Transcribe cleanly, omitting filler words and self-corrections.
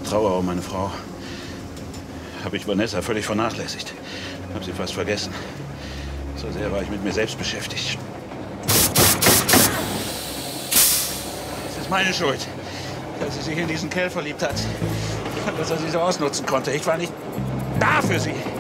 Trauer um meine Frau habe ich Vanessa völlig vernachlässigt. Habe sie fast vergessen. So sehr war ich mit mir selbst beschäftigt. Es ist meine Schuld, dass sie sich in diesen Kerl verliebt hat. Dass er sie so ausnutzen konnte. Ich war nicht da für sie.